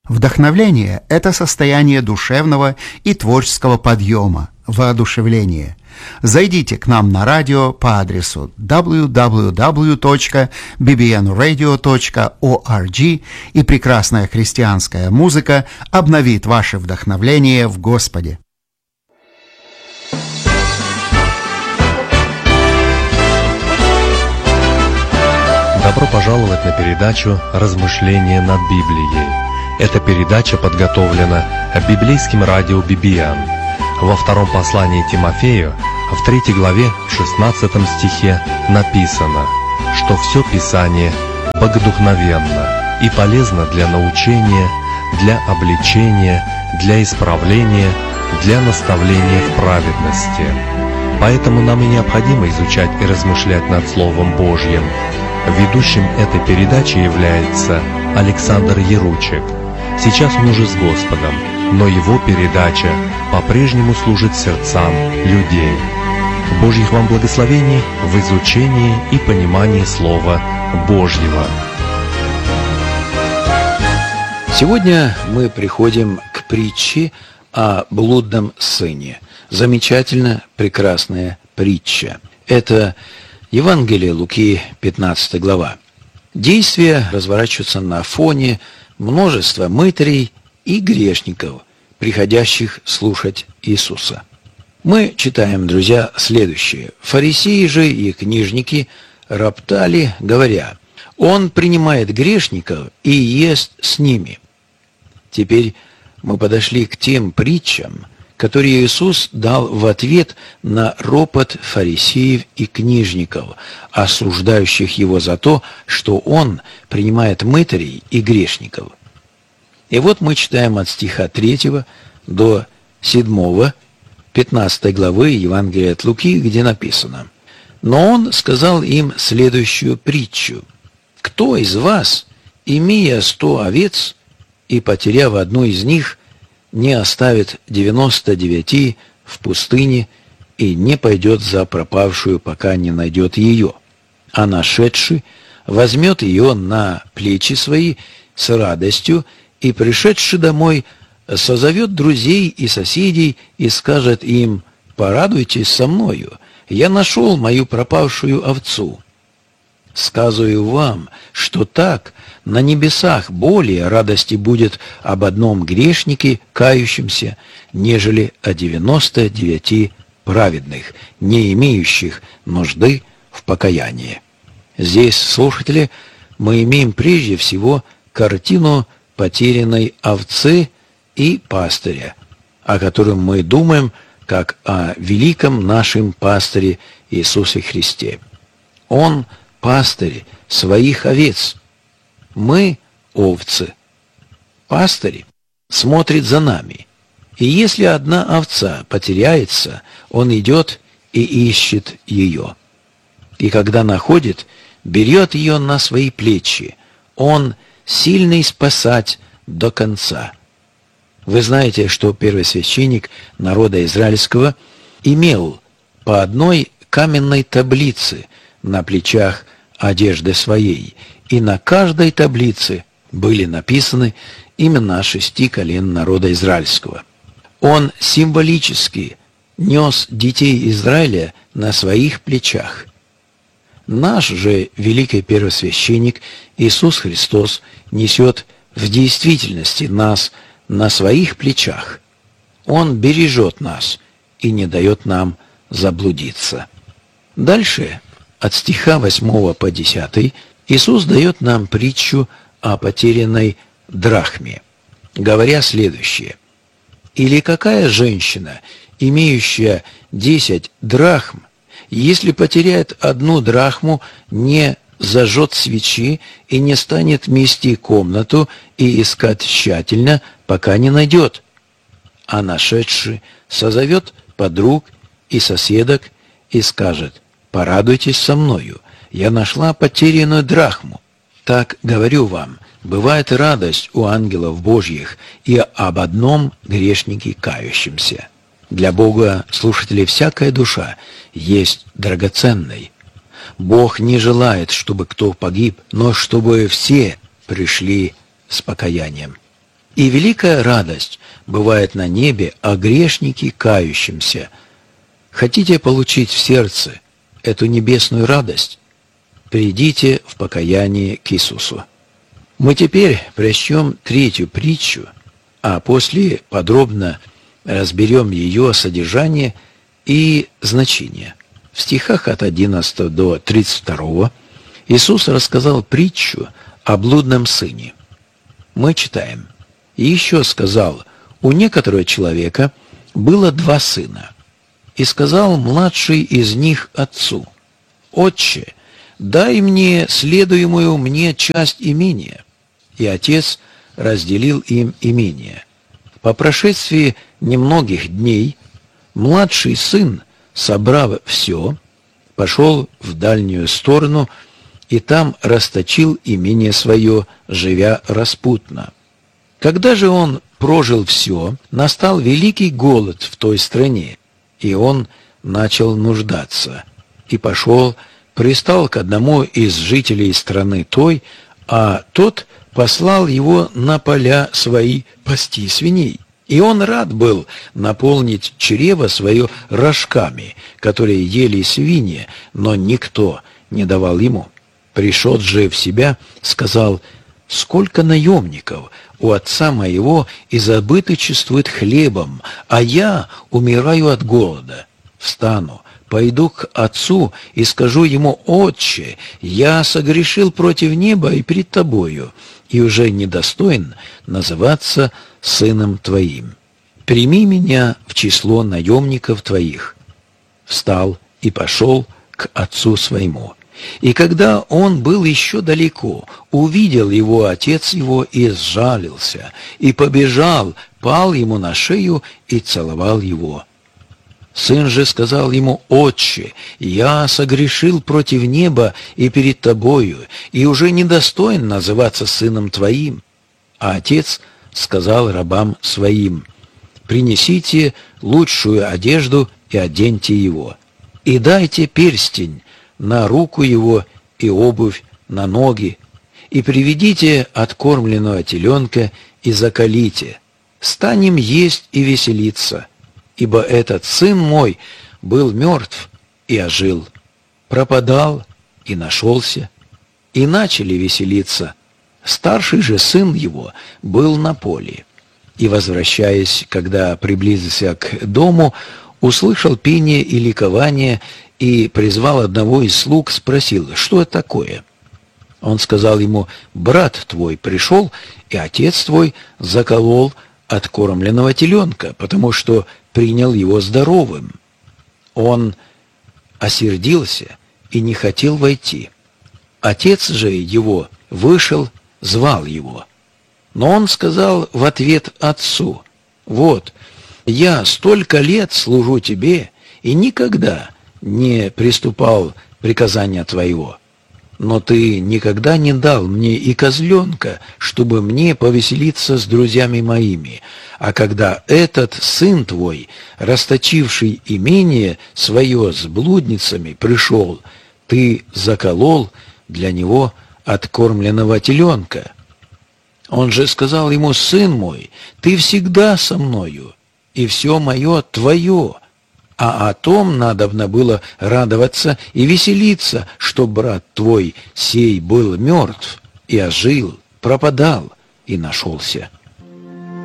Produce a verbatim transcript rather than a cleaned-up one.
Вдохновление – это состояние душевного и творческого подъема, воодушевления. Зайдите к нам на радио по адресу дабл ю дабл ю дабл ю точка би би эн радио точка орг, и прекрасная христианская музыка обновит ваше вдохновление в Господе. Добро пожаловать на передачу «Размышления над Библией». Эта передача подготовлена библейским радио би би эн. Во втором послании Тимофею, в третьей главе, в шестнадцатом стихе написано, что все Писание богодухновенно и полезно для научения, для обличения, для исправления, для наставления в праведности. Поэтому нам и необходимо изучать и размышлять над Словом Божьим. Ведущим этой передачи является Александр Яручек. Сейчас он уже с Господом, но его передача по-прежнему служит сердцам людей. Божьих вам благословений в изучении и понимании Слова Божьего. Сегодня мы приходим к притче о блудном сыне. Замечательно прекрасная притча. Это Евангелие Луки, пятнадцатая глава. Действия разворачиваются на фоне множества мытарей и грешников, приходящих слушать Иисуса. Мы читаем, друзья, следующее. Фарисеи же и книжники роптали, говоря: «Он принимает грешников и ест с ними». Теперь мы подошли к тем притчам, которые Иисус дал в ответ на ропот фарисеев и книжников, осуждающих Его за то, что Он принимает мытарей и грешников. И вот мы читаем от стиха третьего до седьмого, пятнадцатой главы Евангелия от Луки, где написано: «Но Он сказал им следующую притчу: кто из вас, имея сто овец и потеряв одну из них, не оставит девяносто девяти в пустыне и не пойдет за пропавшую, пока не найдет ее, а нашедший возьмет ее на плечи свои с радостью и, пришедший домой, созовет друзей и соседей и скажет им: порадуйтесь со мною, я нашел мою пропавшую овцу. Сказываю вам, что так на небесах более радости будет об одном грешнике, кающемся, нежели о девяноста девяти праведных, не имеющих нужды в покаянии». Здесь, слушатели, мы имеем прежде всего картину потерянной овцы и пастыря, о котором мы думаем как о великом нашем пастыре Иисусе Христе. Он пастырь своих овец. Мы овцы. Пастырь смотрит за нами. И если одна овца потеряется, он идет и ищет ее. И когда находит, берет ее на свои плечи. Он сильный спасать до конца. Вы знаете, что первосвященник народа израильского имел по одной каменной таблице на плечах одежды своей, и на каждой таблице были написаны имена шести колен народа израильского. Он символически нес детей Израиля на своих плечах. Наш же великий первосвященник Иисус Христос несет в действительности нас на своих плечах. Он бережет нас и не дает нам заблудиться. Дальше, от стиха восьмого по десятый, Иисус дает нам притчу о потерянной драхме, говоря следующее: «Или какая женщина, имеющая десять драхм, если потеряет одну драхму, не зажжет свечи и не станет мести комнату и искать тщательно, пока не найдет? А нашедший созовет подруг и соседок и скажет: порадуйтесь со мною, я нашла потерянную драхму. Так, говорю вам, бывает радость у ангелов Божьих и об одном грешнике кающемся». Для Бога, слушателей, всякая душа есть драгоценной. Бог не желает, чтобы кто погиб, но чтобы все пришли с покаянием. И великая радость бывает на небе о грешнике кающемся. Хотите получить в сердце эту небесную радость? Придите в покаянии к Иисусу. Мы теперь прочтем третью притчу, а после подробно разберем ее содержание и значение. В стихах от одиннадцатого до тридцать второго Иисус рассказал притчу о блудном сыне. Мы читаем. «И еще сказал, у некоторого человека было два сына. И сказал младший из них отцу: Отче, дай мне следуемую мне часть имения. И отец разделил им имение. По прошествии немногих дней младший сын, собрав все, пошел в дальнюю сторону и там расточил имение свое, живя распутно. Когда же он прожил все, настал великий голод в той стране, и он начал нуждаться, и пошел, пристал к одному из жителей страны той, а тот послал его на поля свои пасти свиней. И он рад был наполнить чрево свое рожками, которые ели свиньи, но никто не давал ему. Пришед же в себя, сказал: «Сколько наемников у отца моего изобыточествует хлебом, а я умираю от голода. Встану, пойду к отцу и скажу ему: Отче, я согрешил против неба и пред тобою, и уже недостоин называться сыном твоим. Прими меня в число наемников твоих». Встал и пошел к отцу своему. И когда он был еще далеко, увидел его отец его и сжалился, и побежал, пал ему на шею и целовал его. Сын же сказал ему: «Отче, я согрешил против неба и перед тобою, и уже недостоин называться сыном твоим». А отец сказал рабам своим: «Принесите лучшую одежду и оденьте его, и дайте перстень на руку его и обувь на ноги, и приведите откормленного теленка и заколите. Станем есть и веселиться, ибо этот сын мой был мертв и ожил, пропадал и нашелся». И начали веселиться. Старший же сын его был на поле. И, возвращаясь, когда приблизился к дому, услышал пение и ликование, и призвал одного из слуг, спросил: «Что это такое?» Он сказал ему: «Брат твой пришел, и отец твой заколол откормленного теленка, потому что принял его здоровым». Он осердился и не хотел войти. Отец же его вышел, звал его. Но он сказал в ответ отцу: «Вот, я столько лет служу тебе и никогда не приступал приказания твоего. Но ты никогда не дал мне и козленка, чтобы мне повеселиться с друзьями моими. А когда этот сын твой, расточивший имение свое с блудницами, пришел, ты заколол для него откормленного теленка». Он же сказал ему: «Сын мой, ты всегда со мною, и все мое твое. А о том надобно было радоваться и веселиться, что брат твой сей был мертв и ожил, пропадал и нашелся».